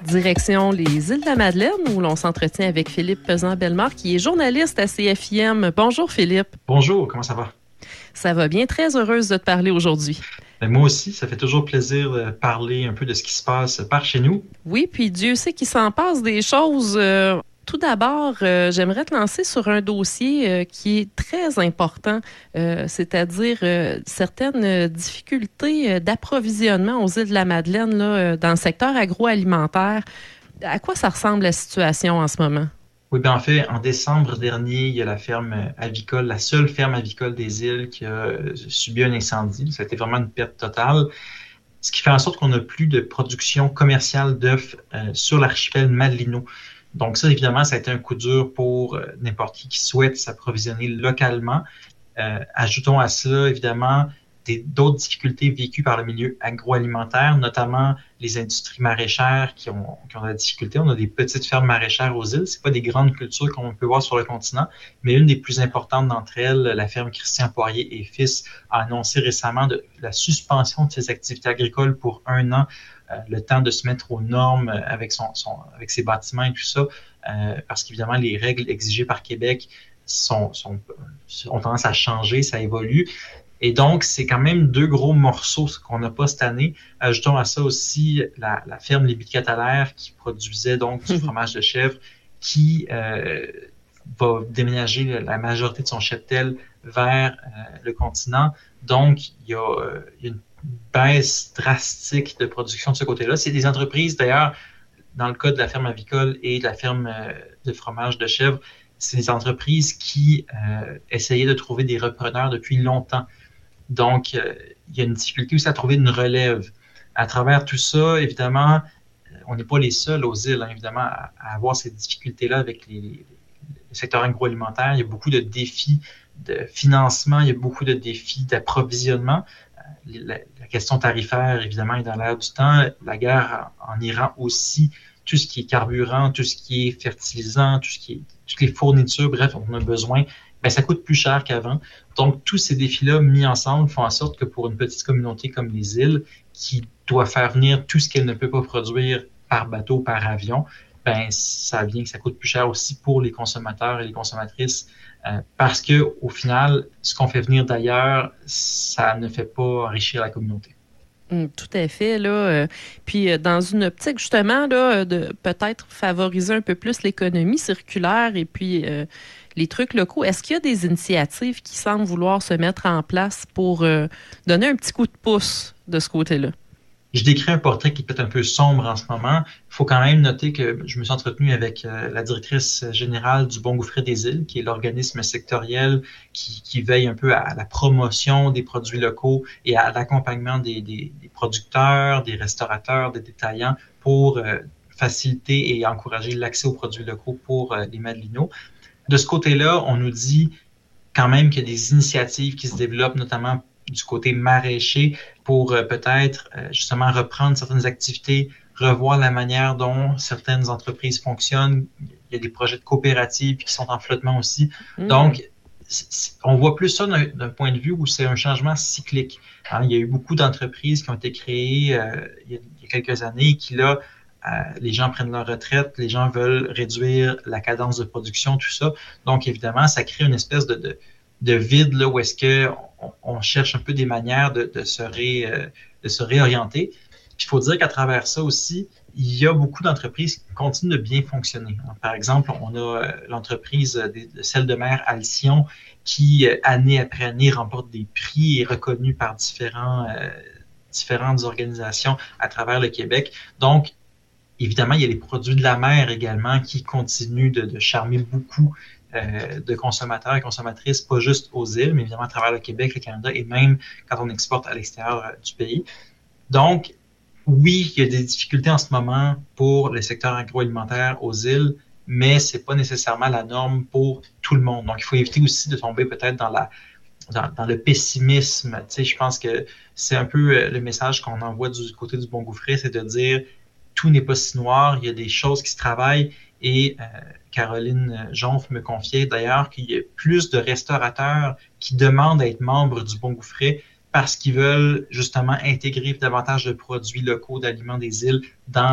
Direction les îles de la Madeleine, où l'on s'entretient avec Philippe Pesant-Bellemare, qui est journaliste à CFIM. Bonjour Philippe. Bonjour, comment ça va? Ça va bien, très heureuse de te parler aujourd'hui. Moi aussi, ça fait toujours plaisir de parler un peu de ce qui se passe par chez nous. Oui, puis Dieu sait qu'il s'en passe des choses. Tout d'abord, j'aimerais te lancer sur un dossier qui est très important, c'est-à-dire certaines difficultés d'approvisionnement aux îles de la Madeleine là, dans le secteur agroalimentaire. À quoi ça ressemble la situation en ce moment? Oui, bien en fait, en décembre dernier, il y a la ferme avicole, la seule ferme avicole des îles qui a subi un incendie. Ça a été vraiment une perte totale, ce qui fait en sorte qu'on n'a plus de production commerciale d'œufs sur l'archipel Madelino. Donc ça, évidemment, ça a été un coup dur pour n'importe qui souhaite s'approvisionner localement. Ajoutons à cela, évidemment, d'autres difficultés vécues par le milieu agroalimentaire, notamment les industries maraîchères qui ont de la difficulté. On a des petites fermes maraîchères aux îles. C'est pas des grandes cultures qu'on peut voir sur le continent, mais une des plus importantes d'entre elles, la ferme Christian Poirier et Fils, a annoncé récemment la suspension de ses activités agricoles pour 1 an, le temps de se mettre aux normes avec ses bâtiments et tout ça, parce qu'évidemment, les règles exigées par Québec ont tendance à changer, ça évolue. Et donc, c'est quand même 2 gros morceaux qu'on n'a pas cette année. Ajoutons à ça aussi la ferme Les Bicatalaires qui produisait donc du fromage de chèvre qui va déménager la majorité de son cheptel vers le continent. Donc, il y a une baisse drastique de production de ce côté-là. C'est des entreprises, d'ailleurs, dans le cas de la ferme avicole et de la ferme de fromage de chèvre, c'est des entreprises qui essayaient de trouver des repreneurs depuis longtemps. Donc, il y a une difficulté aussi à trouver une relève. À travers tout ça, évidemment, on n'est pas les seuls aux îles, évidemment, à avoir ces difficultés-là avec le secteur agroalimentaire. Il y a beaucoup de défis de financement, il y a beaucoup de défis d'approvisionnement. La question tarifaire, évidemment, est dans l'air du temps. La guerre en Iran aussi, tout ce qui est carburant, tout ce qui est fertilisant, toutes les fournitures, bref, on a besoin. Ça coûte plus cher qu'avant. Donc, tous ces défis-là mis ensemble font en sorte que pour une petite communauté comme les îles, qui doit faire venir tout ce qu'elle ne peut pas produire par bateau, par avion, ça coûte plus cher aussi pour les consommateurs et les consommatrices, parce que au final, ce qu'on fait venir d'ailleurs, ça ne fait pas enrichir la communauté. Tout à fait, là. Puis dans une optique, justement, là, de peut-être favoriser un peu plus l'économie circulaire et puis les trucs locaux, est-ce qu'il y a des initiatives qui semblent vouloir se mettre en place pour donner un petit coup de pouce de ce côté-là? Je décris un portrait qui est peut-être un peu sombre en ce moment. Il faut quand même noter que je me suis entretenu avec la directrice générale du Bon Gouffret des îles, qui est l'organisme sectoriel qui veille un peu à la promotion des produits locaux et à l'accompagnement des producteurs, des restaurateurs, des détaillants pour faciliter et encourager l'accès aux produits locaux pour les Madelinos. De ce côté-là, on nous dit quand même qu'il y a des initiatives qui se développent, notamment du côté maraîcher, pour peut-être justement reprendre certaines activités, revoir la manière dont certaines entreprises fonctionnent. Il y a des projets de coopératives qui sont en flottement aussi. Donc, on voit plus ça d'un point de vue où c'est un changement cyclique. Il y a eu beaucoup d'entreprises qui ont été créées il y a quelques années qui, là, les gens prennent leur retraite, les gens veulent réduire la cadence de production, tout ça. Donc, évidemment, ça crée une espèce de vide là où est-ce que on cherche un peu des manières de se réorienter. Puis il faut dire qu'à travers ça aussi, il y a beaucoup d'entreprises qui continuent de bien fonctionner. Par exemple, on a l'entreprise de sel de mer Alcyon qui, année après année, remporte des prix et est reconnue par différentes organisations à travers le Québec. Donc, évidemment, il y a les produits de la mer également qui continuent de charmer beaucoup de consommateurs et consommatrices, pas juste aux îles, mais évidemment à travers le Québec, le Canada et même quand on exporte à l'extérieur du pays. Donc, oui, il y a des difficultés en ce moment pour le secteur agroalimentaire aux îles, mais c'est pas nécessairement la norme pour tout le monde. Donc, il faut éviter aussi de tomber peut-être dans le pessimisme. Tu sais, je pense que c'est un peu le message qu'on envoie du côté du Bon Gouffret, c'est de dire tout n'est pas si noir, il y a des choses qui se travaillent et Caroline Jonf me confiait d'ailleurs qu'il y a plus de restaurateurs qui demandent à être membres du Bon Gouffret parce qu'ils veulent justement intégrer davantage de produits locaux d'aliments des îles dans